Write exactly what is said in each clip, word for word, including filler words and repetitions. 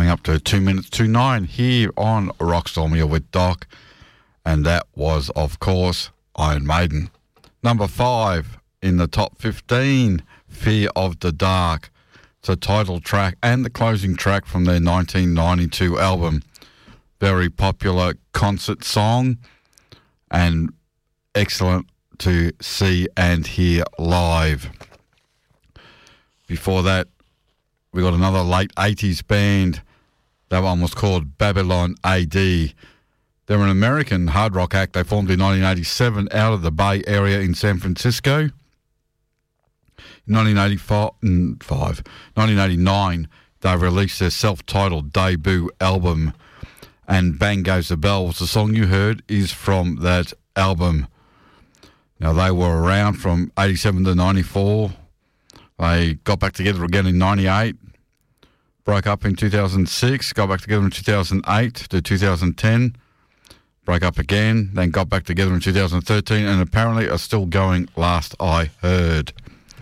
coming up to two minutes to nine here on Rockstorm. You're with Doc, and that was, of course, Iron Maiden. Number five in the top fifteen, Fear of the Dark. It's a title track and the closing track from their nineteen ninety-two album. Very popular concert song and excellent to see and hear live. Before that, we got another late eighties band. That one was called Babylon A D. They're an American hard rock act. They formed in nineteen eighty-seven out of the Bay Area in San Francisco. In nineteen eighty-five, nineteen eighty-nine, they released their self-titled debut album, and Bang Goes the Bells. The song you heard is from that album. Now, they were around from eighty-seven to ninety-four. They got back together again in ninety-eight, broke up in two thousand six, got back together in two thousand eight to two thousand ten, broke up again, then got back together in two thousand thirteen, and apparently are still going, last I heard.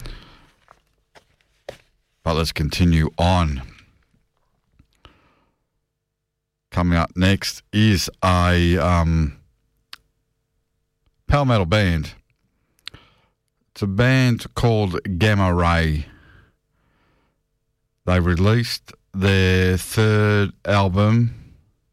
But let's continue on. Coming up next is a um, power metal band. It's a band called Gamma Ray. They released their third album